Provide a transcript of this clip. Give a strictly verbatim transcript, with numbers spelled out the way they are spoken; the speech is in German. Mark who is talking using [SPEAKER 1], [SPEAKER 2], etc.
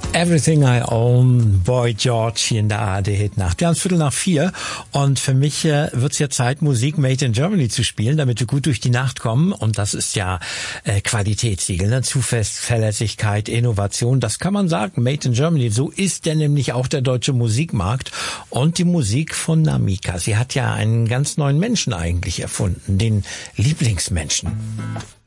[SPEAKER 1] Everything I Own, Boy George hier in der A R D-Hitnacht. Wir haben es Viertel nach vier und für mich äh, wird es ja Zeit, Musik Made in Germany zu spielen, damit wir gut durch die Nacht kommen. Und das ist ja äh, Qualitätssiegel, ne? Zuverlässigkeit, Innovation, das kann man sagen, Made in Germany. So ist denn nämlich auch der deutsche Musikmarkt und die Musik von Namika. Sie hat ja einen ganz neuen Menschen eigentlich erfunden, den Lieblingsmenschen.